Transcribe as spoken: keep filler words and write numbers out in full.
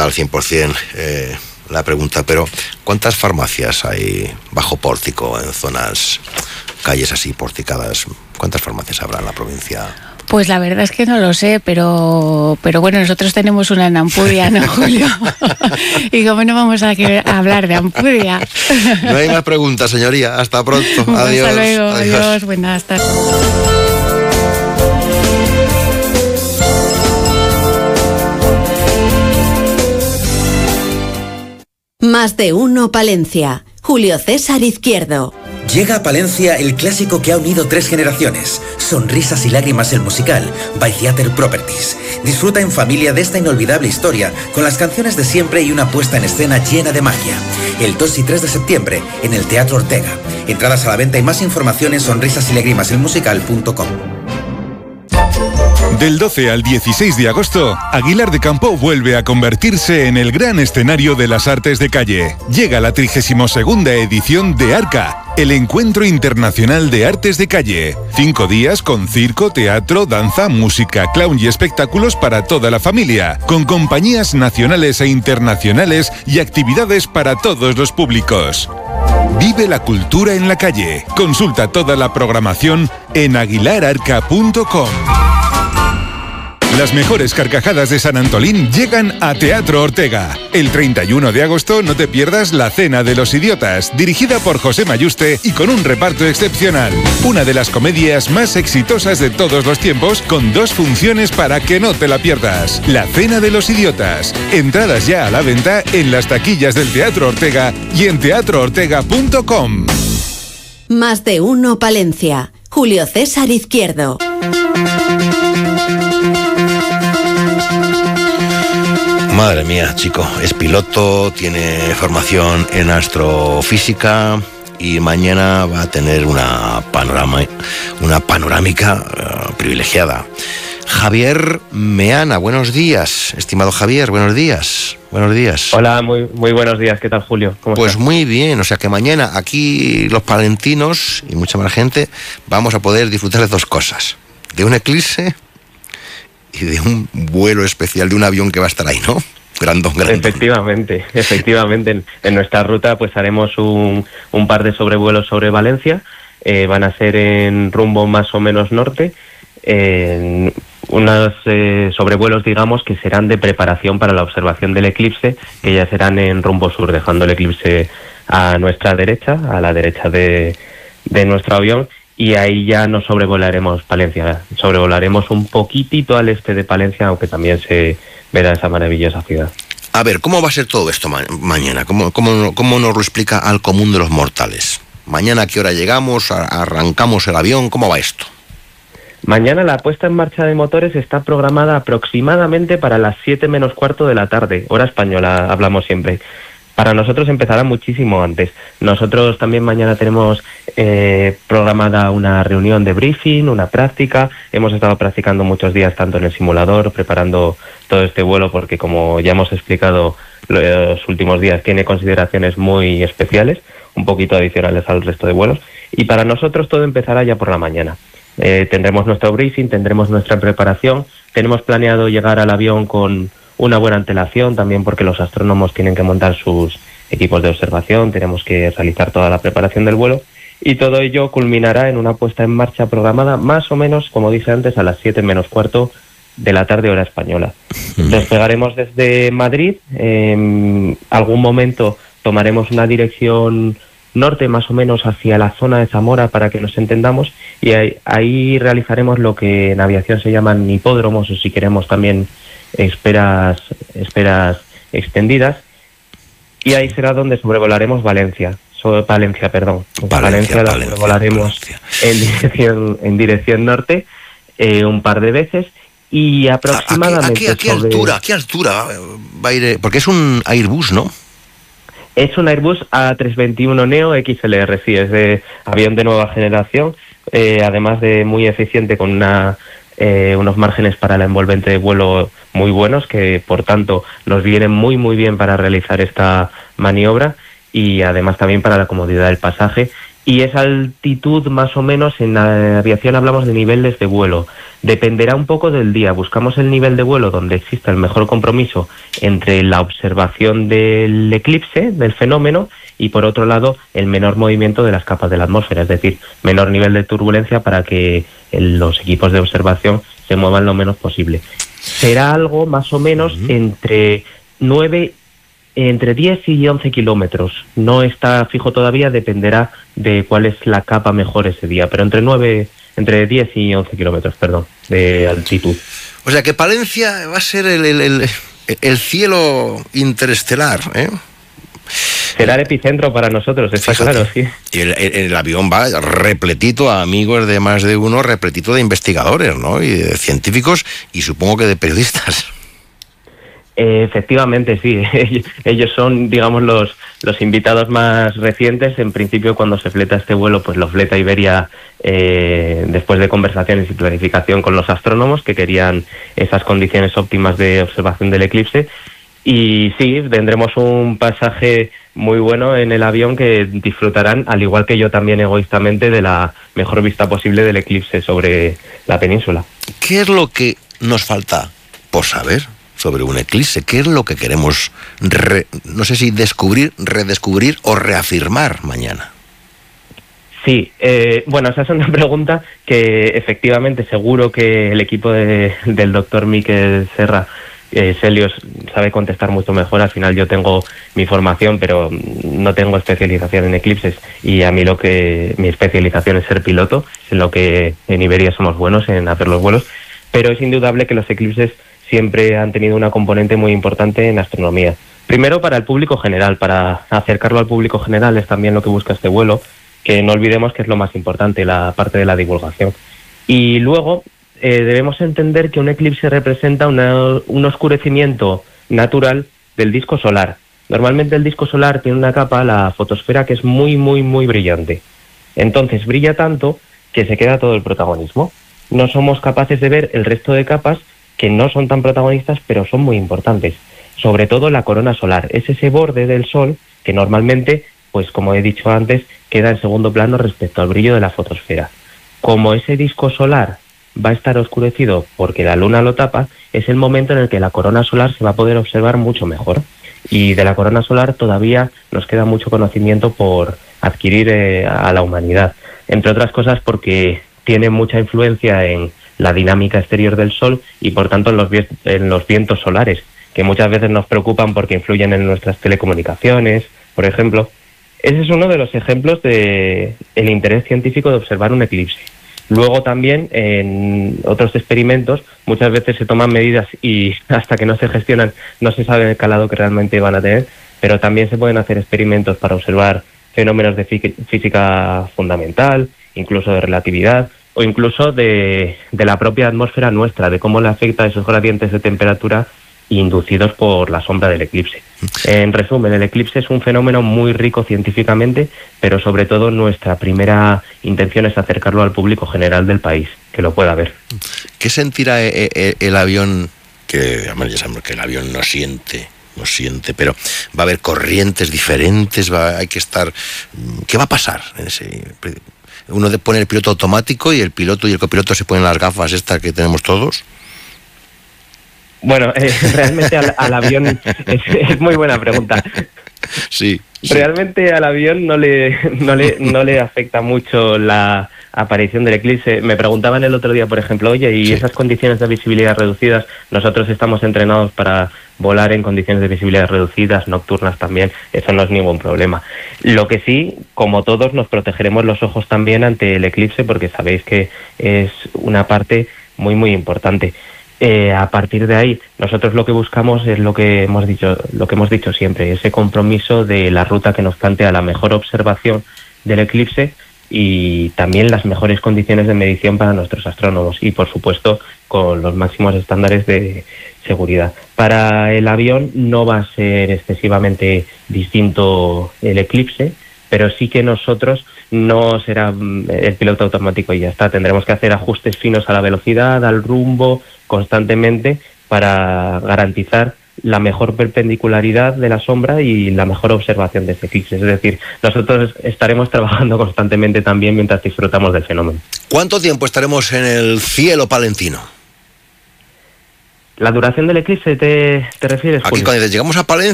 al cien por ciento eh, la pregunta, pero ¿cuántas farmacias hay bajo pórtico en zonas, calles así porticadas? ¿Cuántas farmacias habrá en la provincia? Pues la verdad es que no lo sé, pero pero bueno, nosotros tenemos una en Ampudia, ¿no, Julio? Y cómo no vamos a, que, a hablar de Ampudia. No hay más preguntas, señoría. Hasta pronto. Adiós. Hasta luego. Adiós. Adiós. Buenas tardes. Más de uno Palencia. Julio César Izquierdo. Llega a Palencia el clásico que ha unido tres generaciones. Sonrisas y lágrimas el musical, by Theater Properties. Disfruta en familia de esta inolvidable historia, con las canciones de siempre y una puesta en escena llena de magia. El dos y tres de septiembre, en el Teatro Ortega. Entradas a la venta y más información en sonrisas y lágrimas el musical punto com. Del doce al dieciséis de agosto, Aguilar de Campo vuelve a convertirse en el gran escenario de las artes de calle. Llega la trigésima segunda edición de ARCA, el Encuentro Internacional de Artes de Calle. Cinco días con circo, teatro, danza, música, clown y espectáculos para toda la familia, con compañías nacionales e internacionales y actividades para todos los públicos. Vive la cultura en la calle. Consulta toda la programación en aguilar arca punto com. Las mejores carcajadas de San Antolín llegan a Teatro Ortega. El treinta y uno de agosto no te pierdas La Cena de los Idiotas, dirigida por José Mayuste y con un reparto excepcional. Una de las comedias más exitosas de todos los tiempos, con dos funciones para que no te la pierdas. La Cena de los Idiotas. Entradas ya a la venta en las taquillas del Teatro Ortega y en teatro ortega punto com. Más de uno Palencia. Julio César Izquierdo. Madre mía, chico, es piloto, tiene formación en astrofísica y mañana va a tener una panorama, una panorámica uh, privilegiada. Javier Meana, buenos días, estimado Javier, buenos días, buenos días. Hola, muy muy buenos días, ¿qué tal, Julio? ¿Cómo pues estás? Muy bien, o sea que mañana aquí los palentinos y mucha más gente vamos a poder disfrutar de dos cosas, de un eclipse y de un vuelo especial de un avión que va a estar ahí, ¿no? Grandón, grandón. Efectivamente, efectivamente. En, en nuestra ruta pues haremos un, un par de sobrevuelos sobre Valencia. Eh, van a ser en rumbo más o menos norte. Eh, unos eh, sobrevuelos, digamos, que serán de preparación para la observación del eclipse, que ya serán en rumbo sur, dejando el eclipse a nuestra derecha, a la derecha de, de nuestro avión. Y ahí ya no sobrevolaremos Palencia, sobrevolaremos un poquitito al este de Palencia, aunque también se verá esa maravillosa ciudad. A ver, ¿cómo va a ser todo esto ma- mañana? ¿Cómo, cómo, ¿Cómo nos lo explica al común de los mortales? ¿Mañana a qué hora llegamos? ¿Arrancamos el avión? ¿Cómo va esto? Mañana la puesta en marcha de motores está programada aproximadamente para las siete menos cuarto de la tarde, hora española, hablamos siempre. Para nosotros empezará muchísimo antes. Nosotros también mañana tenemos eh, programada una reunión de briefing, una práctica. Hemos estado practicando muchos días tanto en el simulador, preparando todo este vuelo, porque como ya hemos explicado los últimos días, tiene consideraciones muy especiales, un poquito adicionales al resto de vuelos. Y para nosotros todo empezará ya por la mañana. Eh, tendremos nuestro briefing, tendremos nuestra preparación. Tenemos planeado llegar al avión con una buena antelación, también porque los astrónomos tienen que montar sus equipos de observación, tenemos que realizar toda la preparación del vuelo y todo ello culminará en una puesta en marcha programada más o menos, como dije antes, a las siete menos cuarto de la tarde, hora española. Despegaremos desde Madrid, en algún momento tomaremos una dirección norte más o menos hacia la zona de Zamora para que nos entendamos y ahí, ahí realizaremos lo que en aviación se llaman hipódromos o si queremos también esperas esperas extendidas y ahí será donde sobrevolaremos Valencia, sobre Valencia, perdón. Valencia, Valencia la Valencia, sobrevolaremos Valencia. en dirección en dirección norte eh, un par de veces y aproximadamente ¿A qué, a qué, a qué sobre... altura? ¿A qué altura va a ir? Porque es un Airbus, ¿no? Es un Airbus A trescientos veintiuno Neo X L R, sí, es de avión de nueva generación, eh, además de muy eficiente con una Eh, unos márgenes para el envolvente de vuelo muy buenos que por tanto nos vienen muy muy bien para realizar esta maniobra y además también para la comodidad del pasaje Y esa altitud, más o menos, en la aviación hablamos de niveles de vuelo. Dependerá un poco del día. Buscamos el nivel de vuelo donde exista el mejor compromiso entre la observación del eclipse, del fenómeno, y por otro lado, el menor movimiento de las capas de la atmósfera, es decir, menor nivel de turbulencia para que el, los equipos de observación se muevan lo menos posible. Será algo más o menos uh-huh. entre nueve entre diez y once kilómetros. No está fijo todavía, dependerá de cuál es la capa mejor ese día, pero entre nueve, entre diez y once kilómetros, perdón, de altitud. O sea que Palencia va a ser el, el, el, el cielo interestelar, ¿eh? Será el epicentro para nosotros, está Fíjate. claro, sí. Y el, el, el avión va repletito, amigos de más de uno, repletito de investigadores, ¿no? Y de científicos y supongo que de periodistas. Efectivamente, sí. Ellos son, digamos, los, los invitados más recientes. En principio, cuando se fleta este vuelo, pues lo fleta Iberia eh, después de conversaciones y planificación con los astrónomos que querían esas condiciones óptimas de observación del eclipse. Y sí, tendremos un pasaje muy bueno en el avión que disfrutarán, al igual que yo también egoístamente, de la mejor vista posible del eclipse sobre la península. ¿Qué es lo que nos falta por saber sobre un eclipse? ¿Qué es lo que queremos, re, no sé si descubrir, redescubrir o reafirmar mañana? Sí, eh, bueno, esa es una pregunta que efectivamente seguro que el equipo de, del doctor Miquel Serra, eh, Celios, sabe contestar mucho mejor. Al final yo tengo mi formación, pero no tengo especialización en eclipses, y a mí lo que mi especialización es ser piloto, en lo que en Iberia somos buenos en hacer los vuelos, pero es indudable que los eclipses siempre han tenido una componente muy importante en astronomía. Primero, para el público general, para acercarlo al público general es también lo que busca este vuelo, que no olvidemos que es lo más importante, la parte de la divulgación. Y luego eh, debemos entender que un eclipse representa una, un oscurecimiento natural del disco solar. Normalmente el disco solar tiene una capa, la fotosfera, que es muy, muy, muy brillante. Entonces brilla tanto que se queda todo el protagonismo. No somos capaces de ver el resto de capas que no son tan protagonistas, pero son muy importantes. Sobre todo la corona solar. Es ese borde del Sol que normalmente, pues como he dicho antes, queda en segundo plano respecto al brillo de la fotosfera. Como ese disco solar va a estar oscurecido porque la luna lo tapa, es el momento en el que la corona solar se va a poder observar mucho mejor. Y de la corona solar todavía nos queda mucho conocimiento por adquirir eh, a la humanidad. Entre otras cosas porque tiene mucha influencia en la dinámica exterior del Sol y por tanto en los, en los vientos solares, que muchas veces nos preocupan porque influyen en nuestras telecomunicaciones, por ejemplo. Ese es uno de los ejemplos de el interés científico de observar un eclipse. Luego también en otros experimentos muchas veces se toman medidas y hasta que no se gestionan no se sabe el calado que realmente van a tener, pero también se pueden hacer experimentos para observar fenómenos de física fundamental, incluso de relatividad, o incluso de, de la propia atmósfera nuestra, de cómo le afecta esos gradientes de temperatura inducidos por la sombra del eclipse. En resumen, el eclipse es un fenómeno muy rico científicamente, pero sobre todo nuestra primera intención es acercarlo al público general del país, que lo pueda ver. ¿Qué sentirá el, el avión? Que además ya sabemos que el avión no siente, no siente, pero va a haber corrientes diferentes, va, hay que estar... ¿Qué va a pasar en ese...? Uno pone el piloto automático y el piloto y el copiloto se ponen las gafas estas que tenemos todos. Bueno, eh, realmente al, al avión es, es muy buena pregunta. Sí, sí. Realmente al avión no le, no le, no le afecta mucho la aparición del eclipse. Me preguntaban el otro día, por ejemplo, oye, y sí. esas condiciones de visibilidad reducidas, nosotros estamos entrenados para volar en condiciones de visibilidad reducidas, nocturnas también, eso no es ningún problema. Lo que sí, como todos, nos protegeremos los ojos también ante el eclipse, porque sabéis que es una parte muy, muy importante. Eh, a partir de ahí, nosotros lo que buscamos es lo que hemos dicho, lo que hemos dicho siempre, ese compromiso de la ruta que nos plantea la mejor observación del eclipse y también las mejores condiciones de medición para nuestros astrónomos y, por supuesto, con los máximos estándares de seguridad. Para el avión no va a ser excesivamente distinto el eclipse, pero sí que nosotros no será el piloto automático y ya está. Tendremos que hacer ajustes finos a la velocidad, al rumbo, constantemente, para garantizar la mejor perpendicularidad de la sombra y la mejor observación de ese eclipse. Es decir, nosotros estaremos trabajando constantemente también mientras disfrutamos del fenómeno. ¿Cuánto tiempo estaremos en el cielo palentino? ¿La duración del eclipse te, te refieres, Aquí Julio? cuando llegamos a Palencia,